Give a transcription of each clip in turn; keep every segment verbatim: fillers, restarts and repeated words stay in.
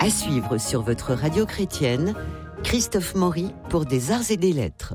À suivre sur votre radio chrétienne, Christophe Maury pour des arts et des lettres.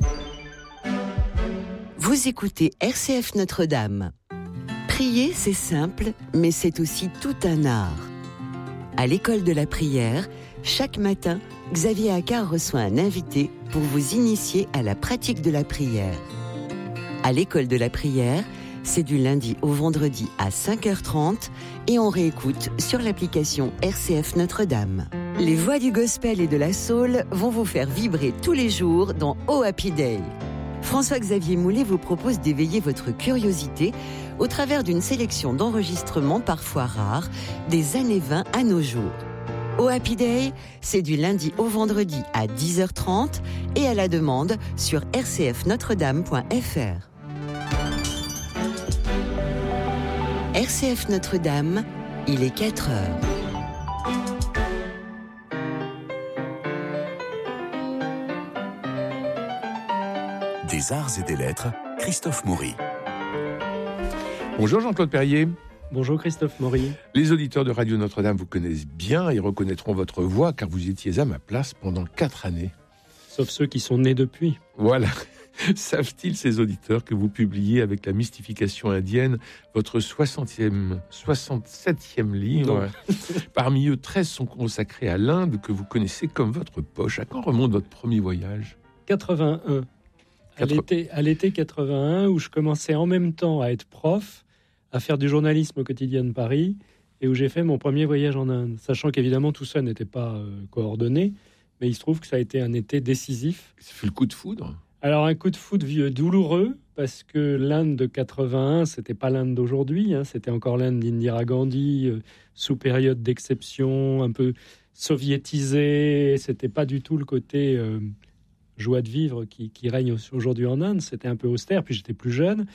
Vous écoutez R C F Notre-Dame. Prier, c'est simple, mais c'est aussi tout un art. À l'école de la prière, chaque matin, Xavier Accard reçoit un invité pour vous initier à la pratique de la prière. À l'école de la prière, c'est du lundi au vendredi à cinq heures trente et on réécoute sur l'application R C F Notre-Dame. Les voix du gospel et de la soul vont vous faire vibrer tous les jours dans Oh Happy Day. François-Xavier Moulet vous propose d'éveiller votre curiosité au travers d'une sélection d'enregistrements parfois rares des années vingt à nos jours. Oh Happy Day, c'est du lundi au vendredi à dix heures trente et à la demande sur r c f notre dame point f r. R C F Notre-Dame, il est quatre heures. Des arts et des lettres, Christophe Maury. Bonjour Jean-Claude Perrier. Bonjour Christophe Maury. Les auditeurs de Radio Notre-Dame vous connaissent bien et reconnaîtront votre voix car vous étiez à ma place pendant quatre années. Sauf ceux qui sont nés depuis. Voilà. Savent-ils ces auditeurs que vous publiez avec la mystification indienne votre soixantième, soixante-septième livre? Parmi eux, treize sont consacrés à l'Inde que vous connaissez comme votre poche. À quand remonte votre premier voyage? quatre-vingt-un. À l'été, à l'été quatre-vingt-un, où je commençais en même temps à être prof, à faire du journalisme au quotidien de Paris, et où j'ai fait mon premier voyage en Inde. Sachant qu'évidemment, tout ça n'était pas euh, coordonné, mais il se trouve que ça a été un été décisif. Ça fait le coup de foudre? Alors, un coup de foudre vieux, douloureux, parce que l'Inde de quatre-vingt-un, c'était pas l'Inde d'aujourd'hui, hein, c'était encore l'Inde d'Indira Gandhi, euh, sous période d'exception, un peu soviétisée. C'était pas du tout le côté euh, joie de vivre qui, qui règne aujourd'hui en Inde. C'était un peu austère, puis j'étais plus jeune.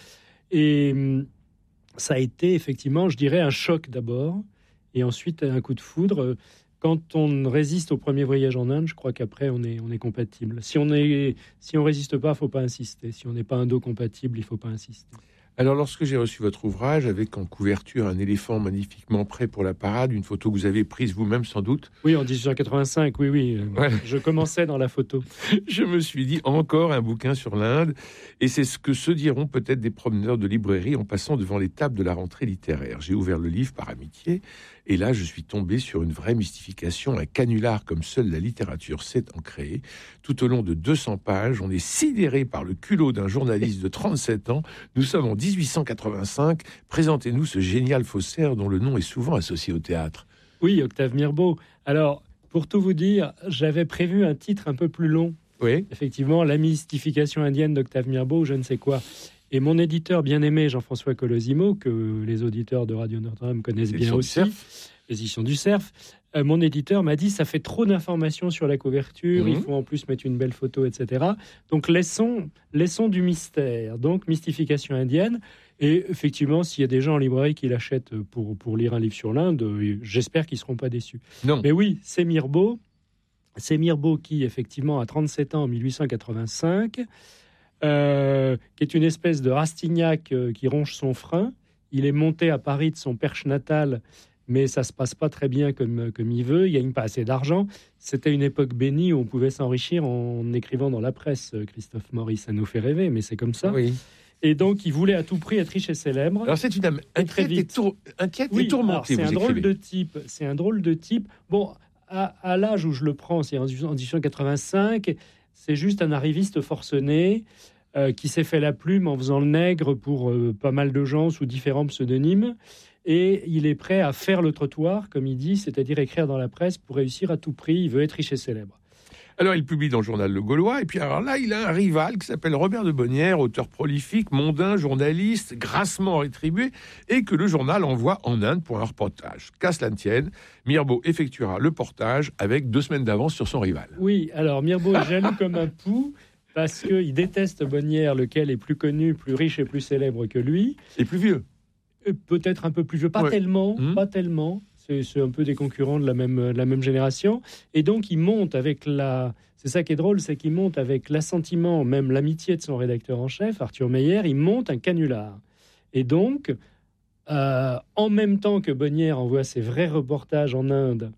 Et euh, ça a été effectivement, je dirais, un choc d'abord, et ensuite un coup de foudre. Quand on résiste au premier voyage en Inde, je crois qu'après, on est, on est compatible. Si on est, si on résiste pas, il ne faut pas insister. Si on n'est pas indo-compatible, il ne faut pas insister. Alors, lorsque j'ai reçu votre ouvrage, avec en couverture un éléphant magnifiquement prêt pour la parade, une photo que vous avez prise vous-même sans doute. Oui, en dix-huit cent quatre-vingt-cinq, oui, oui. Voilà. Je commençais dans la photo. Je me suis dit, encore un bouquin sur l'Inde. Et c'est ce que se diront peut-être des promeneurs de librairie en passant devant les tables de la rentrée littéraire. J'ai ouvert le livre par amitié. Et là, je suis tombé sur une vraie mystification, un canular comme seule la littérature sait en créer. Tout au long de deux cents pages, on est sidéré par le culot d'un journaliste de trente-sept ans. Nous sommes en dix-huit cent quatre-vingt-cinq. Présentez-nous ce génial faussaire dont le nom est souvent associé au théâtre. Oui, Octave Mirbeau. Alors, pour tout vous dire, j'avais prévu un titre un peu plus long. Oui. Effectivement, la mystification indienne d'Octave Mirbeau, ou je ne sais quoi. Et mon éditeur bien-aimé, Jean-François Colosimo, que les auditeurs de Radio Notre-Dame connaissent bien aussi, les éditions du Cerf, euh, mon éditeur m'a dit, ça fait trop d'informations sur la couverture, mmh. il faut en plus mettre une belle photo, et cetera. Donc, laissons, laissons du mystère. Donc, mystification indienne. Et effectivement, s'il y a des gens en librairie qui l'achètent pour, pour lire un livre sur l'Inde, euh, j'espère qu'ils ne seront pas déçus. Non. Mais oui, c'est Mirbeau. C'est Mirbeau qui, effectivement, a trente-sept ans en mille huit cent quatre-vingt-cinq... Euh, qui est une espèce de Rastignac euh, qui ronge son frein. Il est monté à Paris de son perche natal, mais ça se passe pas très bien comme, comme il veut. Il gagne pas assez d'argent. C'était une époque bénie où on pouvait s'enrichir en écrivant dans la presse. Christophe Maury, ça nous fait rêver, mais c'est comme ça. Oui. Et donc, il voulait à tout prix être riche et célèbre. Alors, c'est une dame inquiète et, tour... inquiète oui, et tourmentée. C'est un drôle de type. C'est un drôle de type. Bon, à, à l'âge où je le prends, c'est en dix-huit cent quatre-vingt-cinq. C'est juste un arriviste forcené euh, qui s'est fait la plume en faisant le nègre pour euh, pas mal de gens sous différents pseudonymes. Et il est prêt à faire le trottoir, comme il dit, c'est-à-dire écrire dans la presse pour réussir à tout prix. Il veut être riche et célèbre. Alors, il publie dans le journal Le Gaulois. Et puis, alors là, il a un rival qui s'appelle Robert de Bonnières, auteur prolifique, mondain, journaliste, grassement rétribué, et que le journal envoie en Inde pour un reportage. Qu'à cela ne tienne, Mirbeau effectuera le portage avec deux semaines d'avance sur son rival. Oui, alors Mirbeau est jaloux comme un pou, parce qu'il déteste Bonnières, lequel est plus connu, plus riche et plus célèbre que lui. Et plus vieux. Peut-être un peu plus vieux, pas ouais. tellement, mmh. pas tellement. C'est, c'est un peu des concurrents de la même, de la même génération. Et donc, il monte avec la... C'est ça qui est drôle, c'est qu'il monte avec l'assentiment, même l'amitié de son rédacteur en chef, Arthur Meyer, il monte un canular. Et donc, euh, en même temps que Bonnières envoie ses vrais reportages en Inde,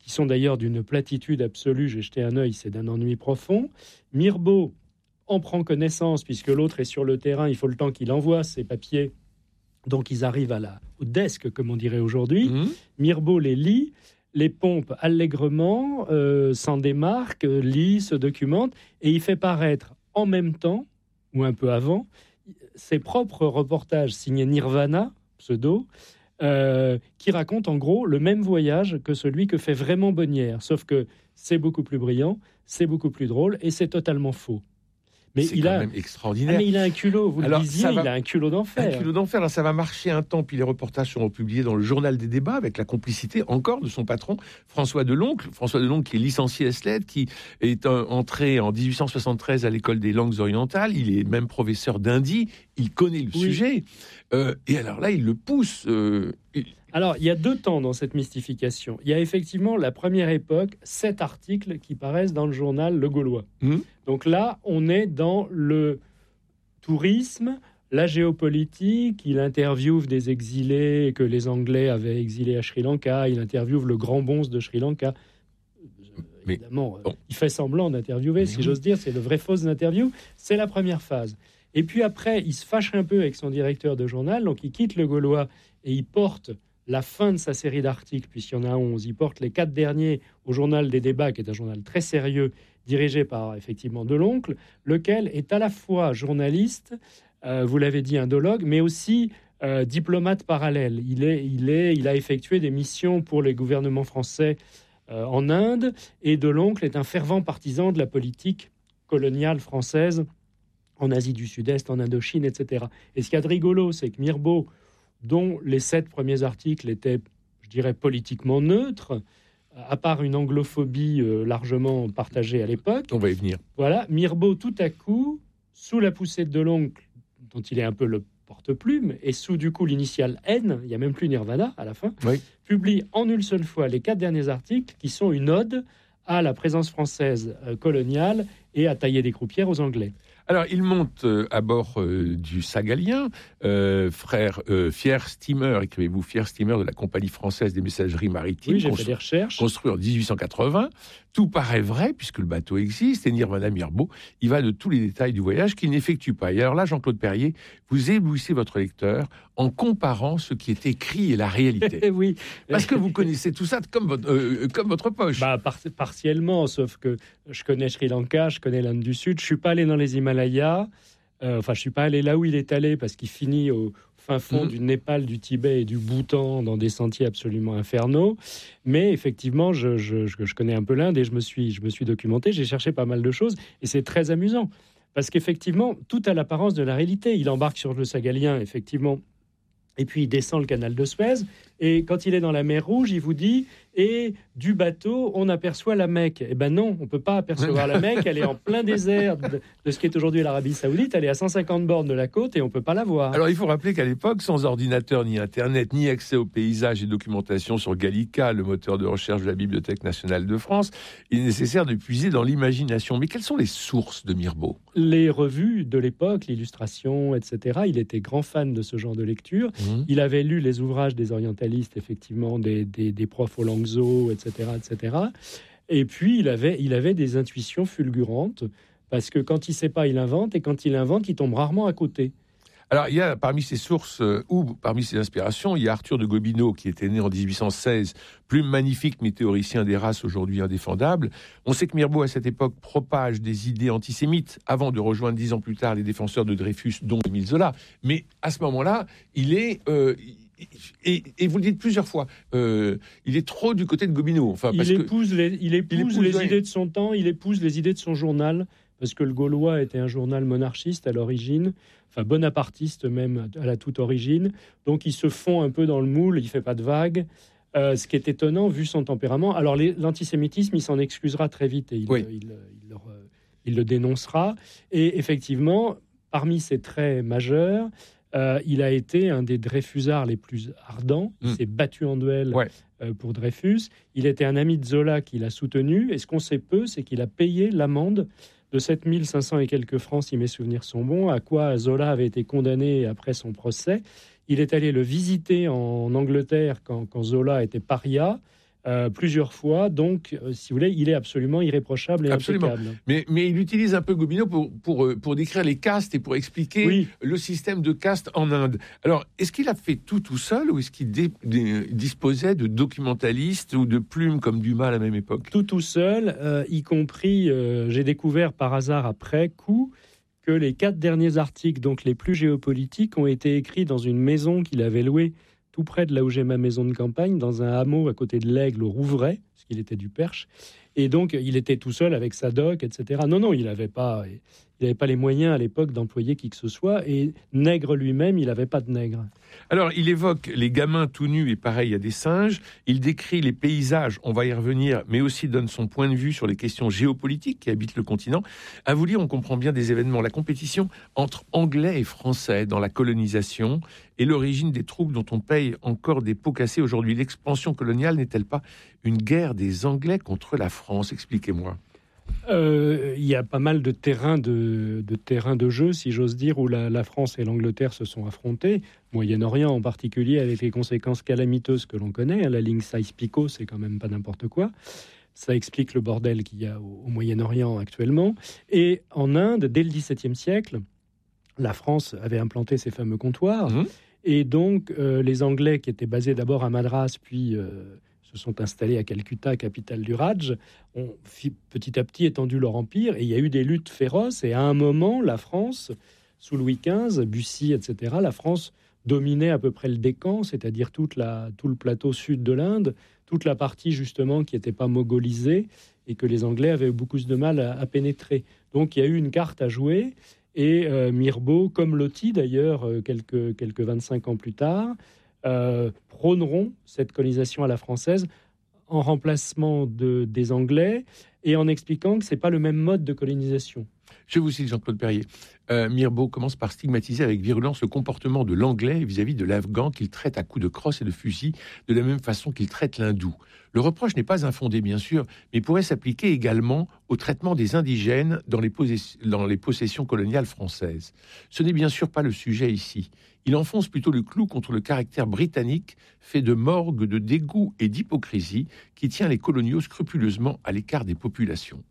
qui sont d'ailleurs d'une platitude absolue. J'ai jeté un œil, c'est d'un ennui profond. Mirbeau en prend connaissance, puisque l'autre est sur le terrain, il faut le temps qu'il envoie ses papiers. Donc ils arrivent à la, au desk, comme on dirait aujourd'hui. Mmh. Mirbeau les lit, les pompe allègrement, euh, s'en démarque, lit, se documente, et il fait paraître en même temps, ou un peu avant, ses propres reportages signés Nirvana, pseudo, euh, qui racontent en gros le même voyage que celui que fait vraiment Bonnière, sauf que c'est beaucoup plus brillant, c'est beaucoup plus drôle, et c'est totalement faux. Mais c'est il quand a... même extraordinaire. Ah, mais il a un culot, vous Alors, le disiez, va... il a un culot d'enfer. Un culot d'enfer, alors ça va marcher un temps, puis les reportages seront publiés dans le Journal des débats, avec la complicité encore de son patron, François Deloncle. François Deloncle qui est licencié S L E D, qui est entré en dix-huit cent soixante-treize à l'école des langues orientales, il est même professeur d'hindi, il connaît le oui. sujet, euh, et alors là, il le pousse... Euh, il... Alors, il y a deux temps dans cette mystification. Il y a effectivement la première époque, sept articles qui paraissent dans le journal Le Gaulois. Mmh. Donc là, on est dans le tourisme, la géopolitique, il interviewe des exilés que les Anglais avaient exilés à Sri Lanka, il interviewe le grand bonze de Sri Lanka. Mais, Évidemment, bon. il fait semblant d'interviewer, Mais si oui. j'ose dire, c'est de vraies fausses interviews. C'est la première phase. Et puis après, il se fâche un peu avec son directeur de journal, donc il quitte Le Gaulois et il porte... la fin de sa série d'articles, puisqu'il y en a onze, il porte les quatre derniers au Journal des débats, qui est un journal très sérieux, dirigé par, effectivement, Deloncle, lequel est à la fois journaliste, euh, vous l'avez dit, indologue, mais aussi euh, diplomate parallèle. Il, est, il, est, il a effectué des missions pour les gouvernements français euh, en Inde, et Deloncle est un fervent partisan de la politique coloniale française en Asie du Sud-Est, en Indochine, et cetera. Et ce qu'il y a de rigolo, c'est que Mirbeau, dont les sept premiers articles étaient, je dirais, politiquement neutres, à part une anglophobie euh, largement partagée à l'époque. On va y venir. Voilà, Mirbeau, tout à coup, sous la poussée de Deloncle, dont il est un peu le porte-plume, et sous, du coup, l'initiale N, il n'y a même plus Nirvana à la fin, oui. publie en une seule fois les quatre derniers articles qui sont une ode à la présence française euh, coloniale et à tailler des croupières aux Anglais. Alors, il monte euh, à bord euh, du Sagalien, euh, frère euh, Fier Steamer, écrivez-vous Fier Steamer de la Compagnie française des messageries maritimes, oui, j'ai fait des recherches. Construit en dix-huit cent quatre-vingts. Tout paraît vrai, puisque le bateau existe, et Nirvana Mirbeau, il va de tous les détails du voyage qu'il n'effectue pas. Et alors là, Jean-Claude Perrier, vous éblouissez votre lecteur en comparant ce qui est écrit et la réalité. Oui. Parce que vous connaissez tout ça comme votre, euh, comme votre poche. Bah, par- partiellement, sauf que je connais Sri Lanka, je connais l'Inde du Sud, je ne suis pas allé dans les Himalayas, euh, enfin, je ne suis pas allé là où il est allé, parce qu'il finit au fin fond mmh. du Népal, du Tibet et du Bhoutan, dans des sentiers absolument infernaux. Mais effectivement, je, je, je, je connais un peu l'Inde et je me suis, je me suis documenté, j'ai cherché pas mal de choses, et c'est très amusant. Parce qu'effectivement, tout a l'apparence de la réalité. Il embarque sur le Sagalien, effectivement, et puis il descend le canal de Suez, et quand il est dans la mer Rouge, il vous dit « et du bateau, on aperçoit la Mecque ». Eh ben non, on ne peut pas apercevoir la Mecque, elle est en plein désert de, de ce qui est aujourd'hui l'Arabie Saoudite, elle est à cent cinquante bornes de la côte et on ne peut pas la voir. Alors il faut rappeler qu'à l'époque, sans ordinateur ni Internet, ni accès aux paysages et documentation sur Gallica, le moteur de recherche de la Bibliothèque nationale de France, il est nécessaire de puiser dans l'imagination. Mais quelles sont les sources de Mirbeau ? Les revues de l'époque, l'illustration, et cetera. Il était grand fan de ce genre de lecture. Mmh. Il avait lu les ouvrages des orientalistes, effectivement, des, des, des profs au Langso, et cetera, et cetera. Et puis, il avait, il avait des intuitions fulgurantes, parce que quand il ne sait pas, il invente, et quand il invente, il tombe rarement à côté. Alors, il y a parmi ses sources, euh, ou parmi ses inspirations, il y a Arthur de Gobineau, qui était né en dix-huit cent seize, plume magnifique, mais théoricien des races aujourd'hui indéfendable. On sait que Mirbeau, à cette époque, propage des idées antisémites, avant de rejoindre dix ans plus tard les défenseurs de Dreyfus, dont Émile Zola. Mais à ce moment-là, il est... Euh, Et, et vous le dites plusieurs fois, euh, il est trop du côté de Gobineau. Enfin, parce il, épouse que, les, il épouse il épouse les ouais. idées de son temps, il épouse les idées de son journal, parce que le Gaulois était un journal monarchiste à l'origine, enfin bonapartiste même à la toute origine. Donc il se fond un peu dans le moule, il ne fait pas de vagues. Euh, ce qui est étonnant, vu son tempérament. Alors les, l'antisémitisme, il s'en excusera très vite et il, oui. il, il, il, il le dénoncera. Et effectivement, parmi ses traits majeurs, Euh, il a été un des Dreyfusards les plus ardents. Il mmh. s'est battu en duel ouais. euh, pour Dreyfus. Il était un ami de Zola qui l'a soutenu. Et ce qu'on sait peu, c'est qu'il a payé l'amende de sept mille cinq cents et quelques francs, si mes souvenirs sont bons, à quoi Zola avait été condamné après son procès. Il est allé le visiter en Angleterre quand, quand Zola était paria. euh, plusieurs fois. Donc, euh, si vous voulez, il est absolument irréprochable et Absolument. impeccable. Mais, mais il utilise un peu Gobineau pour, pour, euh, pour décrire les castes et pour expliquer Oui. le système de castes en Inde. Alors, est-ce qu'il a fait tout tout seul ou est-ce qu'il dé- dé- disposait de documentalistes ou de plumes comme Dumas à la même époque? Tout tout seul, euh, y compris, euh, j'ai découvert par hasard après coup que les quatre derniers articles, donc les plus géopolitiques, ont été écrits dans une maison qu'il avait louée tout près de là où j'ai ma maison de campagne, dans un hameau à côté de l'Aigle, au Rouvray, parce qu'il était du Perche. Et donc, il était tout seul avec sa doc, et cetera. Non, non, il n'avait pas, il n'avait pas les moyens à l'époque d'employer qui que ce soit. Et Nègre lui-même, il n'avait pas de nègre. Alors, il évoque les gamins tout nus et pareils à des singes. Il décrit les paysages, on va y revenir, mais aussi donne son point de vue sur les questions géopolitiques qui habitent le continent. À vous lire, on comprend bien des événements. La compétition entre Anglais et Français dans la colonisation et l'origine des troubles dont on paye encore des pots cassés aujourd'hui. L'expansion coloniale n'est-elle pas une guerre des Anglais contre la France? Expliquez-moi. Euh, il y a pas mal de terrains de, de terrains de jeu, si j'ose dire, où la, la France et l'Angleterre se sont affrontés. Moyen-Orient en particulier, avec les conséquences calamiteuses que l'on connaît. La ligne Sykes-Picot, c'est quand même pas n'importe quoi. Ça explique le bordel qu'il y a au, au Moyen-Orient actuellement. Et en Inde, dès le XVIIe siècle, la France avait implanté ces fameux comptoirs. Mmh. Et donc, euh, les Anglais, qui étaient basés d'abord à Madras, puis... Euh, se sont installés à Calcutta, capitale du Raj, ont petit à petit étendu leur empire, et il y a eu des luttes féroces, et à un moment, la France, sous Louis quinze, Bussy, et cetera, la France dominait à peu près le Décan, c'est-à-dire toute la, tout le plateau sud de l'Inde, toute la partie justement qui n'était pas mogolisée, et que les Anglais avaient beaucoup de mal à, à pénétrer. Donc il y a eu une carte à jouer, et euh, Mirbeau, comme Loti d'ailleurs, quelques, quelques vingt-cinq ans plus tard, Euh, prôneront cette colonisation à la française en remplacement de, des Anglais et en expliquant que ce n'est pas le même mode de colonisation. Je vous cite Jean-Claude Perrier. Euh, Mirbeau commence par stigmatiser avec virulence le comportement de l'Anglais vis-à-vis de l'Afghan qu'il traite à coups de crosse et de fusil de la même façon qu'il traite l'Hindou. Le reproche n'est pas infondé, bien sûr, mais pourrait s'appliquer également au traitement des indigènes dans les, possess- dans les possessions coloniales françaises. Ce n'est bien sûr pas le sujet ici. Il enfonce plutôt le clou contre le caractère britannique fait de morgue, de dégoût et d'hypocrisie qui tient les coloniaux scrupuleusement à l'écart des populations.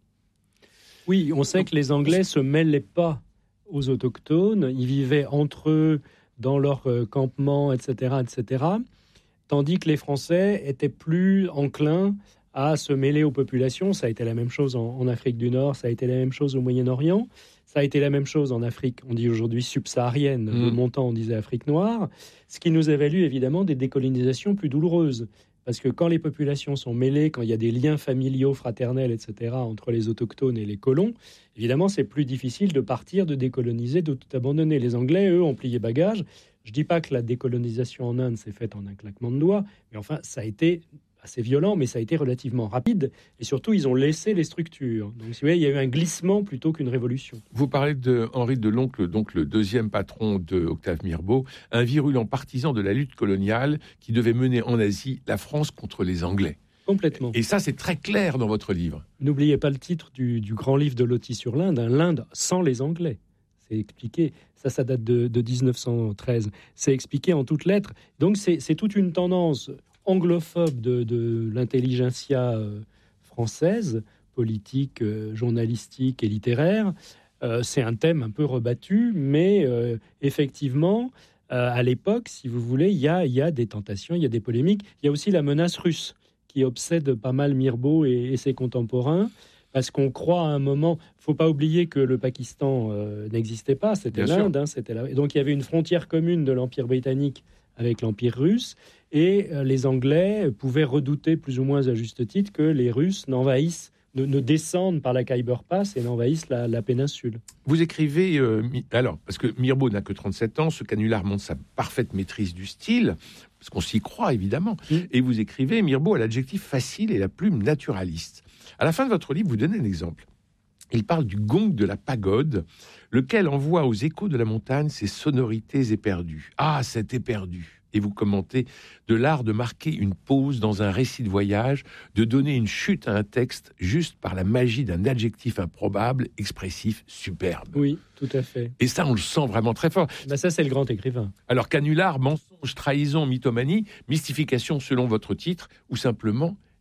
Oui, on sait que les Anglais se mêlaient pas aux autochtones. Ils vivaient entre eux dans leurs campements, et cetera, et cetera. Tandis que les Français étaient plus enclins à se mêler aux populations. Ça a été la même chose en, en Afrique du Nord, ça a été la même chose au Moyen-Orient, ça a été la même chose en Afrique, on dit aujourd'hui subsaharienne, mmh. de mon temps on disait Afrique noire, ce qui nous a valu évidemment des décolonisations plus douloureuses. Parce que quand les populations sont mêlées, quand il y a des liens familiaux, fraternels, et cetera, entre les autochtones et les colons, évidemment, c'est plus difficile de partir, de décoloniser, de tout abandonner. Les Anglais, eux, ont plié bagage. Je ne dis pas que la décolonisation en Inde s'est faite en un claquement de doigts, mais enfin, ça a été assez violent, mais ça a été relativement rapide. Et surtout, ils ont laissé les structures. Donc, si vous voyez, il y a eu un glissement plutôt qu'une révolution. Vous parlez de Henri Deloncle, donc le deuxième patron de Octave Mirbeau, un virulent partisan de la lutte coloniale qui devait mener en Asie la France contre les Anglais. Complètement. Et ça, c'est très clair dans votre livre. N'oubliez pas le titre du, du grand livre de Loti sur l'Inde, hein, l'Inde sans les Anglais. C'est expliqué. Ça, ça date de, de dix-neuf cent treize. C'est expliqué en toutes lettres. Donc, c'est, c'est toute une tendance anglophobe de, de l'intelligentsia euh, française, politique, euh, journalistique et littéraire. Euh, c'est un thème un peu rebattu, mais euh, effectivement, euh, à l'époque, si vous voulez, il y a, y a des tentations, il y a des polémiques. Il y a aussi la menace russe qui obsède pas mal Mirbeau et, et ses contemporains, parce qu'on croit à un moment... Il ne faut pas oublier que le Pakistan euh, n'existait pas, c'était Bien l'Inde. Hein, c'était la... Et donc il y avait une frontière commune de l'Empire britannique avec l'Empire russe, et euh, les Anglais pouvaient redouter plus ou moins à juste titre que les Russes n'envahissent, ne, ne descendent par la Khyber Pass et n'envahissent la, la péninsule. Vous écrivez, euh, alors, parce que Mirbeau n'a que trente-sept ans, ce canular montre sa parfaite maîtrise du style, parce qu'on s'y croit évidemment, mmh. et vous écrivez, Mirbeau a l'adjectif facile et la plume naturaliste. À la fin de votre livre, vous donnez un exemple. Il parle du gong de la pagode, lequel envoie aux échos de la montagne ses sonorités éperdues. Ah, c'est éperdu. Et vous commentez de l'art de marquer une pause dans un récit de voyage, de donner une chute à un texte juste par la magie d'un adjectif improbable, expressif, superbe. Oui, tout à fait. Et ça, on le sent vraiment très fort. Ben ça, c'est le grand écrivain. Alors, canular, mensonge, trahison, mythomanie, mystification selon votre titre, ou simplement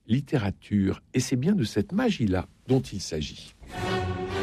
littérature. Et c'est bien de cette magie-là dont il s'agit.